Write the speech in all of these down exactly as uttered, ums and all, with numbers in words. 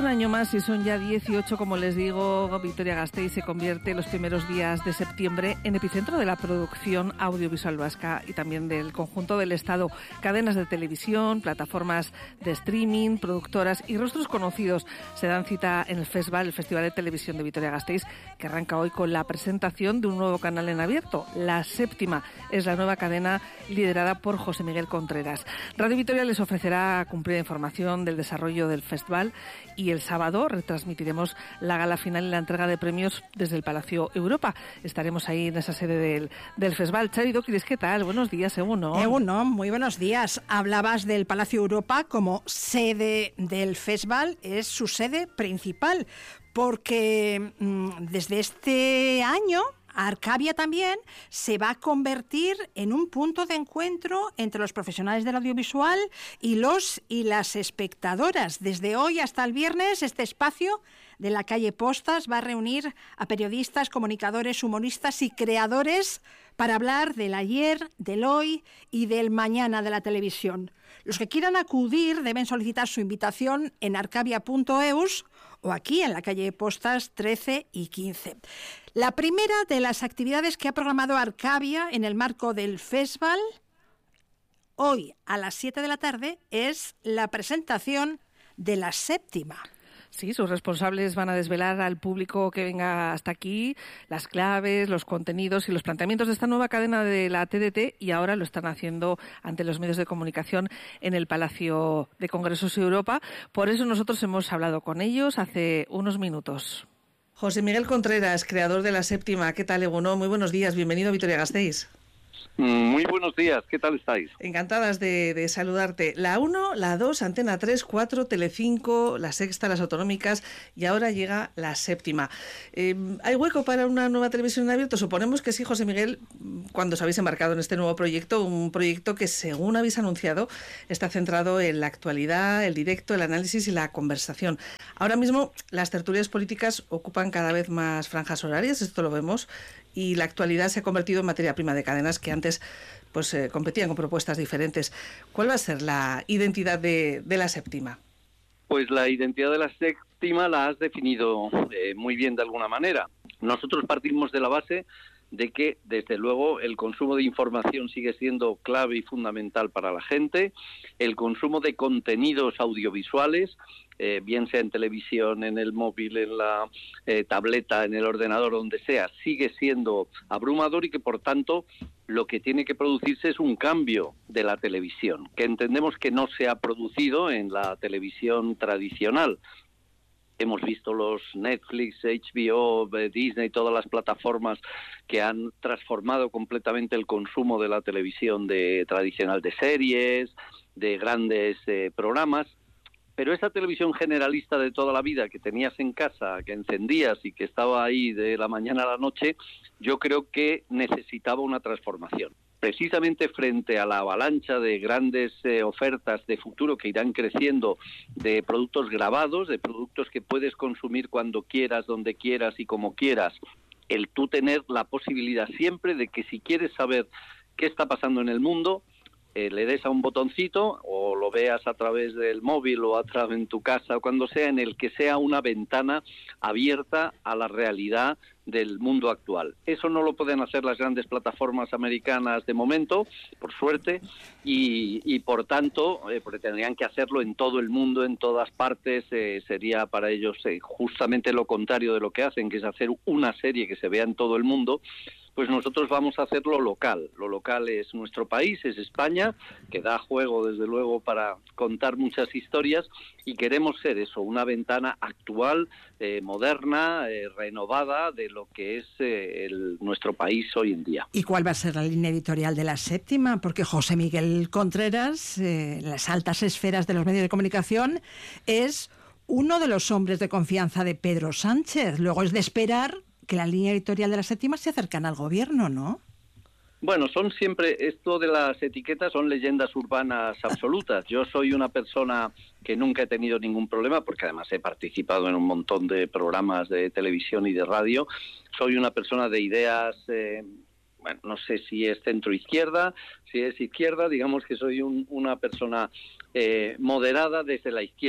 año más y son ya dieciocho, como les digo, Vitoria-Gasteiz se convierte los primeros días de septiembre en epicentro de la producción audiovisual vasca y también del conjunto del Estado. Cadenas de televisión, plataformas de streaming, productoras y rostros conocidos se dan cita en el Festival, el Festival de Televisión de Vitoria-Gasteiz, que arranca hoy con la presentación de un nuevo canal en abierto. La Séptima es la nueva cadena liderada por José Miguel Contreras. Radio Vitoria les ofrecerá cumplida información del desarrollo del festival y el sábado retransmitiremos la gala final y la entrega de premios desde el Palacio Europa. Estaremos ahí en esa sede del, del festival. Xavi Doquiris, ¿qué tal? Buenos días, Egunon. Egunon, muy buenos días. Hablabas del Palacio Europa como sede del festival, es su sede principal, porque mmm, desde este año Arcavia también se va a convertir en un punto de encuentro entre los profesionales del audiovisual y los y las espectadoras. Desde hoy hasta el viernes, este espacio de la calle Postas va a reunir a periodistas, comunicadores, humoristas y creadores para hablar del ayer, del hoy y del mañana de la televisión. Los que quieran acudir deben solicitar su invitación en arcavia punto eus o aquí en la calle Postas trece y quince. La primera de las actividades que ha programado Arcavia en el marco del festival, hoy a las siete de la tarde, es la presentación de La Séptima. Sí, sus responsables van a desvelar al público que venga hasta aquí las claves, los contenidos y los planteamientos de esta nueva cadena de la T D T, y ahora lo están haciendo ante los medios de comunicación en el Palacio de Congresos Europa. Por eso nosotros hemos hablado con ellos hace unos minutos. José Miguel Contreras, creador de La Séptima. ¿Qué tal, Egunon? Muy buenos días. Bienvenido a Vitoria-Gasteiz. Muy buenos días, ¿qué tal estáis? Encantadas de, de saludarte. La uno, la dos, Antena tres, cuatro, Telecinco, La Sexta, las autonómicas y ahora llega La Séptima. Eh, ¿Hay hueco para una nueva televisión en abierto? Suponemos que sí, José Miguel, cuando os habéis embarcado en este nuevo proyecto, un proyecto que, según habéis anunciado, está centrado en la actualidad, el directo, el análisis y la conversación. Ahora mismo las tertulias políticas ocupan cada vez más franjas horarias, esto lo vemos, y la actualidad se ha convertido en materia prima de cadenas que antes pues eh, competían con propuestas diferentes. ¿Cuál va a ser la identidad de, de La Séptima? Pues la identidad de La Séptima la has definido eh, muy bien de alguna manera. Nosotros partimos de la base de que, desde luego, el consumo de información sigue siendo clave y fundamental para la gente, el consumo de contenidos audiovisuales, eh, bien sea en televisión, en el móvil, en la eh, tableta, en el ordenador, donde sea, sigue siendo abrumador y que, por tanto, lo que tiene que producirse es un cambio de la televisión, que entendemos que no se ha producido en la televisión tradicional. Hemos visto los Netflix, H B O, Disney, todas las plataformas que han transformado completamente el consumo de la televisión de tradicional de series, de grandes eh, programas. Pero esa televisión generalista de toda la vida que tenías en casa, que encendías y que estaba ahí de la mañana a la noche, yo creo que necesitaba una transformación. Precisamente frente a la avalancha de grandes eh, ofertas de futuro que irán creciendo, de productos grabados, de productos que puedes consumir cuando quieras, donde quieras y como quieras, el tú tener la posibilidad siempre de que, si quieres saber qué está pasando en el mundo, eh, le des a un botoncito o lo veas a través del móvil o a través en tu casa o cuando sea, en el que sea una ventana abierta a la realidad del mundo actual. Eso no lo pueden hacer las grandes plataformas americanas de momento, por suerte, y, y por tanto, eh, porque tendrían que hacerlo en todo el mundo, en todas partes, eh, sería para ellos eh, justamente lo contrario de lo que hacen, que es hacer una serie que se vea en todo el mundo. Pues nosotros vamos a hacerlo local. Lo local es nuestro país, es España, que da juego, desde luego, para contar muchas historias, y queremos ser eso, una ventana actual, eh, moderna, eh, renovada de lo que es eh, el, nuestro país hoy en día. ¿Y cuál va a ser la línea editorial de La Séptima? Porque José Miguel Contreras, eh, en las altas esferas de los medios de comunicación, es uno de los hombres de confianza de Pedro Sánchez. Luego es de esperar que la línea editorial de La Séptima se acercan al gobierno, ¿no? Bueno, son siempre, esto de las etiquetas son leyendas urbanas absolutas. Yo soy una persona que nunca he tenido ningún problema, porque además he participado en un montón de programas de televisión y de radio. Soy una persona de ideas, eh, bueno, no sé si es centro-izquierda, si es izquierda, digamos que soy un, una persona eh, moderada desde la izquierda.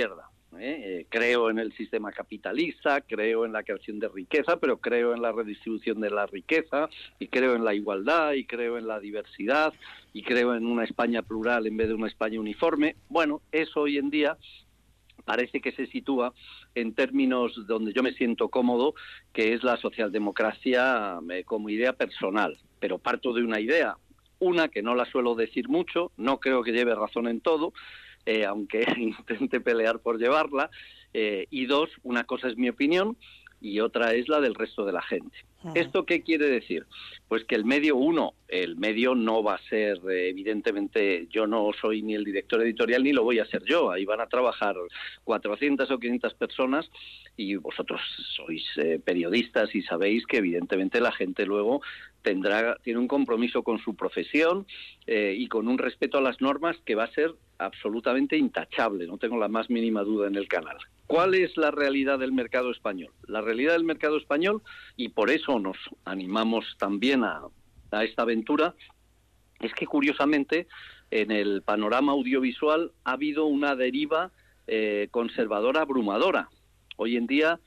¿eh? Eh, creo en el sistema capitalista, creo en la creación de riqueza, pero creo en la redistribución de la riqueza, y creo en la igualdad, y creo en la diversidad, y creo en una España plural en vez de una España uniforme. Bueno, eso hoy en día parece que se sitúa en términos donde yo me siento cómodo, que es la socialdemocracia eh, como idea personal. Pero parto de una idea, una que no la suelo decir mucho, no creo que lleve razón en todo, eh, aunque intente pelear por llevarla, eh, y dos, una cosa es mi opinión y otra es la del resto de la gente. Uh-huh. ¿Esto qué quiere decir? Pues que el medio, uno, el medio no va a ser, eh, evidentemente, yo no soy ni el director editorial ni lo voy a ser yo, ahí van a trabajar cuatrocientas o quinientas personas y vosotros sois eh, periodistas y sabéis que evidentemente la gente luego tendrá tiene un compromiso con su profesión eh, y con un respeto a las normas que va a ser absolutamente intachable, no tengo la más mínima duda en el canal. ¿Cuál es la realidad del mercado español? La realidad del mercado español, y por eso nos animamos también a, a esta aventura, es que curiosamente en el panorama audiovisual ha habido una deriva eh, conservadora abrumadora. Hoy en día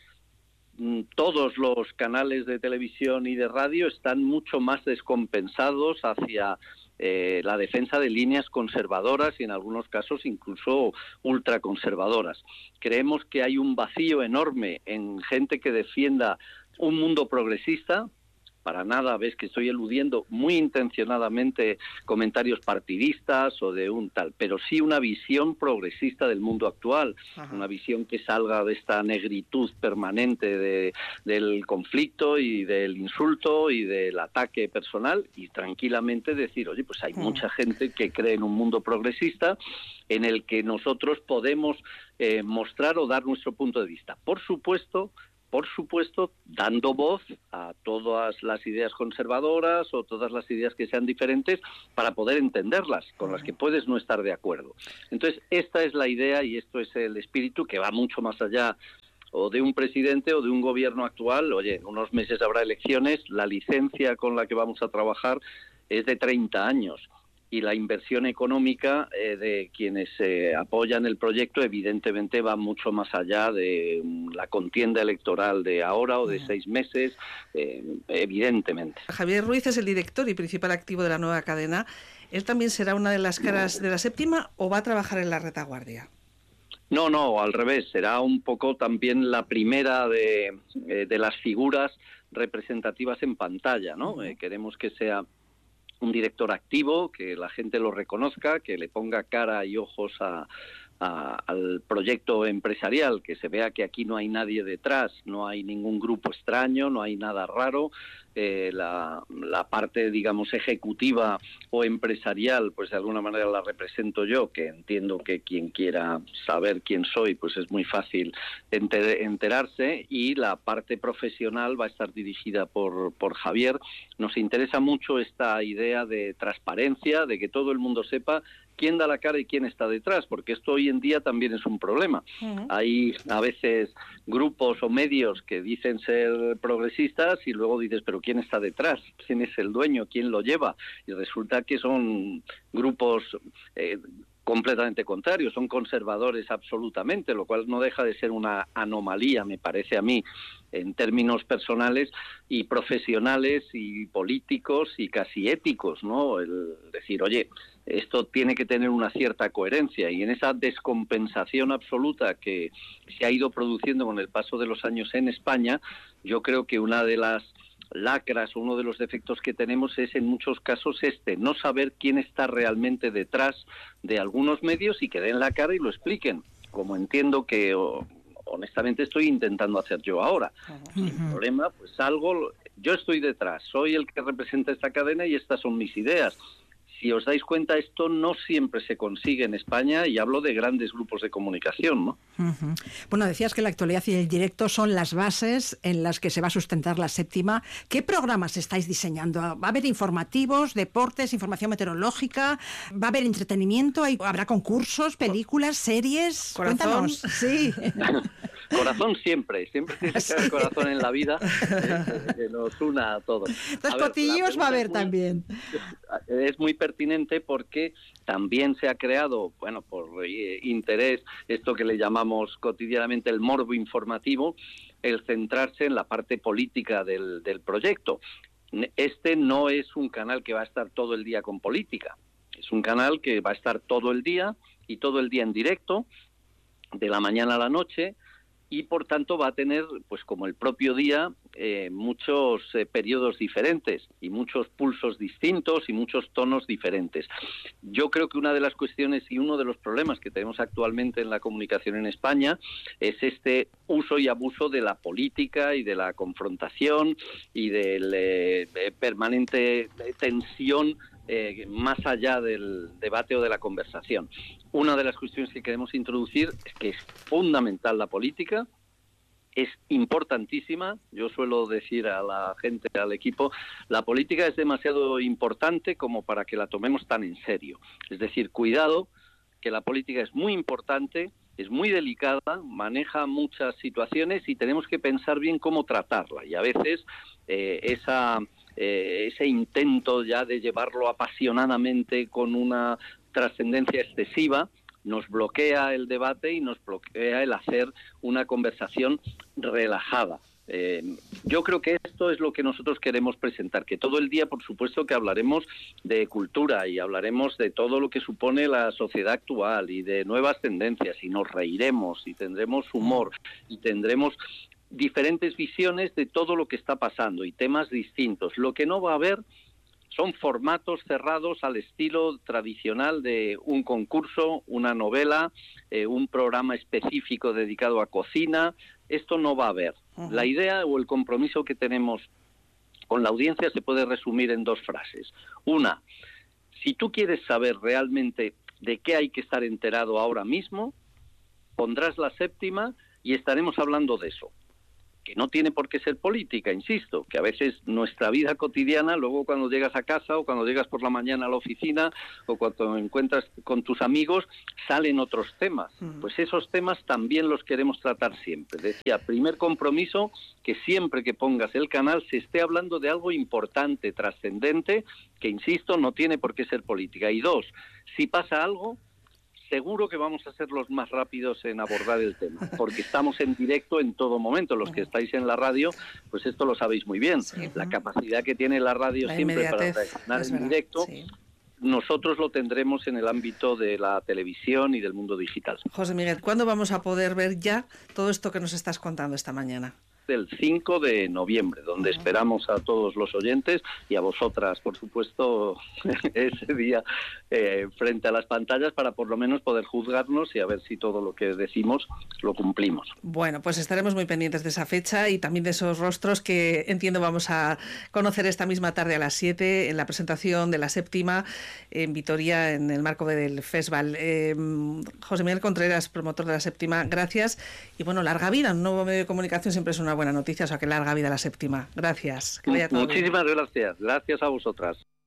todos los canales de televisión y de radio están mucho más descompensados hacia eh, la defensa de líneas conservadoras y en algunos casos incluso ultraconservadoras. Creemos que hay un vacío enorme en gente que defienda un mundo progresista. Para nada, ves que estoy eludiendo muy intencionadamente comentarios partidistas o de un tal, pero sí una visión progresista del mundo actual, Ajá. una visión que salga de esta negritud permanente de, del conflicto y del insulto y del ataque personal y tranquilamente decir, oye, pues hay Ajá. mucha gente que cree en un mundo progresista en el que nosotros podemos eh, mostrar o dar nuestro punto de vista. Por supuesto, Por supuesto, dando voz a todas las ideas conservadoras o todas las ideas que sean diferentes para poder entenderlas, con las que puedes no estar de acuerdo. Entonces, esta es la idea y esto es el espíritu que va mucho más allá o de un presidente o de un gobierno actual. Oye, en unos meses habrá elecciones, la licencia con la que vamos a trabajar es de treinta años. Y la inversión económica eh, de quienes eh, apoyan el proyecto evidentemente va mucho más allá de um, la contienda electoral de ahora o de uh-huh. seis meses, eh, evidentemente. Javier Ruiz es el director y principal activo de la nueva cadena. ¿Él también será una de las caras de la séptima o va a trabajar en la retaguardia? No, no, al revés. Será un poco también la primera de, eh, de las figuras representativas en pantalla, ¿no? Uh-huh. Eh, queremos que sea un director activo, que la gente lo reconozca, que le ponga cara y ojos a, a, al proyecto empresarial, que se vea que aquí no hay nadie detrás, no hay ningún grupo extraño, no hay nada raro. Eh, la, la parte, digamos, ejecutiva o empresarial, pues de alguna manera la represento yo, que entiendo que quien quiera saber quién soy, pues es muy fácil enter- enterarse, y la parte profesional va a estar dirigida por, por Javier. Nos interesa mucho esta idea de transparencia, de que todo el mundo sepa quién da la cara y quién está detrás, porque esto hoy en día también es un problema. Uh-huh. Hay a veces grupos o medios que dicen ser progresistas y luego dices, pero ¿quién está detrás? ¿Quién es el dueño? ¿Quién lo lleva? Y resulta que son grupos eh, completamente contrarios, son conservadores absolutamente, lo cual no deja de ser una anomalía, me parece a mí, en términos personales y profesionales y políticos y casi éticos, ¿no? El decir, oye, esto tiene que tener una cierta coherencia, y en esa descompensación absoluta que se ha ido produciendo con el paso de los años en España, yo creo que una de las lacras o uno de los defectos que tenemos es en muchos casos este, no saber quién está realmente detrás de algunos medios y que den la cara y lo expliquen, como entiendo que o, honestamente estoy intentando hacer yo ahora. Uh-huh. Sin problema, pues algo, yo estoy detrás, soy el que representa esta cadena y estas son mis ideas. Si os dais cuenta, esto no siempre se consigue en España, y hablo de grandes grupos de comunicación, ¿no? Uh-huh. Bueno, decías que la actualidad y el directo son las bases en las que se va a sustentar la séptima. ¿Qué programas estáis diseñando? ¿Va a haber informativos, deportes, información meteorológica? ¿Va a haber entretenimiento? ¿Habrá concursos, películas, series? Corazón. Cuéntanos. Sí. Corazón siempre, siempre tiene que haber corazón en la vida, eh, que nos una a todos. Los cotilleos va a haber muy, también. Es muy pertinente porque también se ha creado, bueno, por eh, interés, esto que le llamamos cotidianamente el morbo informativo, el centrarse en la parte política del, del proyecto. Este no es un canal que va a estar todo el día con política, es un canal que va a estar todo el día y todo el día en directo, de la mañana a la noche, y por tanto va a tener, pues como el propio día, eh, muchos eh, periodos diferentes y muchos pulsos distintos y muchos tonos diferentes. Yo creo que una de las cuestiones y uno de los problemas que tenemos actualmente en la comunicación en España es este uso y abuso de la política y de la confrontación y de la eh, permanente tensión Eh, más allá del debate o de la conversación. Una de las cuestiones que queremos introducir es que es fundamental la política, es importantísima. Yo suelo decir a la gente, al equipo, la política es demasiado importante como para que la tomemos tan en serio. Es decir, cuidado, que la política es muy importante, es muy delicada, maneja muchas situaciones y tenemos que pensar bien cómo tratarla. Y a veces eh, esa... Eh, ese intento ya de llevarlo apasionadamente con una trascendencia excesiva nos bloquea el debate y nos bloquea el hacer una conversación relajada. Eh, yo creo que esto es lo que nosotros queremos presentar, que todo el día, por supuesto, que hablaremos de cultura y hablaremos de todo lo que supone la sociedad actual y de nuevas tendencias, y nos reiremos y tendremos humor y tendremos diferentes visiones de todo lo que está pasando y temas distintos. Lo que no va a haber son formatos cerrados al estilo tradicional de un concurso, una novela, eh, un programa específico dedicado a cocina. Esto no va a haber. Uh-huh. La idea o el compromiso que tenemos con la audiencia se puede resumir en dos frases. Una, si tú quieres saber realmente de qué hay que estar enterado ahora mismo, pondrás La Séptima y estaremos hablando de eso. Que no tiene por qué ser política, insisto, que a veces nuestra vida cotidiana, luego cuando llegas a casa o cuando llegas por la mañana a la oficina o cuando encuentras con tus amigos, salen otros temas. Mm. Pues esos temas también los queremos tratar siempre. Decía, primer compromiso, que siempre que pongas el canal se esté hablando de algo importante, trascendente, que insisto, no tiene por qué ser política. Y dos, si pasa algo, seguro que vamos a ser los más rápidos en abordar el tema, porque estamos en directo en todo momento. Los que estáis en la radio, pues esto lo sabéis muy bien. Sí, la capacidad que tiene la radio la siempre para reaccionar en directo, sí. Nosotros lo tendremos en el ámbito de la televisión y del mundo digital. José Miguel, ¿cuándo vamos a poder ver ya todo esto que nos estás contando esta mañana? El cinco de noviembre, donde uh-huh. esperamos a todos los oyentes y a vosotras, por supuesto, ese día eh, frente a las pantallas para por lo menos poder juzgarnos y a ver si todo lo que decimos lo cumplimos. Bueno, pues estaremos muy pendientes de esa fecha y también de esos rostros que entiendo vamos a conocer esta misma tarde a las siete en la presentación de La Séptima en Vitoria en el marco del festival. Eh, José Miguel Contreras, promotor de La Séptima, gracias y bueno, larga vida. Un nuevo medio de comunicación siempre es una buena noticia, o sea que larga vida La Séptima. Gracias. Que vaya todo Muchísimas bien. gracias. Gracias a vosotras.